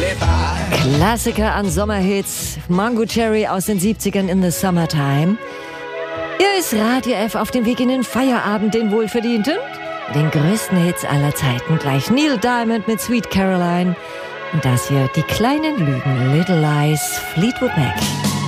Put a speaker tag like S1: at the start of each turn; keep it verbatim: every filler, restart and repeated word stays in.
S1: Klassiker an Sommerhits. Mango Cherry aus den siebzigern in the Summertime. Hier ist Radio F auf dem Weg in den Feierabend, den wohlverdienten. Den größten Hits aller Zeiten. Gleich Neil Diamond mit Sweet Caroline. Und das hier, die kleinen Lügen, Little Lies, Fleetwood Mac.